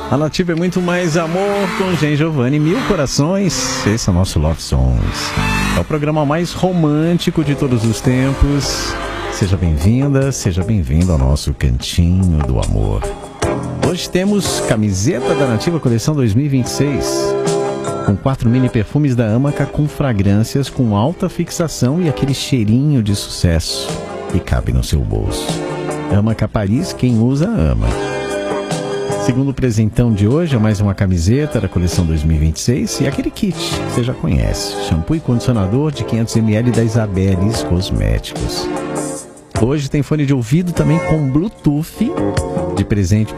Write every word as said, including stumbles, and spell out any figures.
A Nativa é muito mais amor com Gen Giovanni, Mil Corações. Esse é o nosso Love Songs. É o programa mais romântico de todos os tempos. Seja bem-vinda, seja bem-vindo ao nosso Cantinho do Amor. Hoje temos camiseta da Nativa Coleção dois mil e vinte e seis, com quatro mini perfumes da Amaca com fragrâncias com alta fixação e aquele cheirinho de sucesso que cabe no seu bolso. Amaca Paris, quem usa ama. Segundo presentão de hoje é mais uma camiseta da coleção dois mil e vinte e seis e aquele kit que você já conhece, shampoo e condicionador de quinhentos mililitros da Isabeles Cosméticos. Hoje tem fone de ouvido também com Bluetooth de presente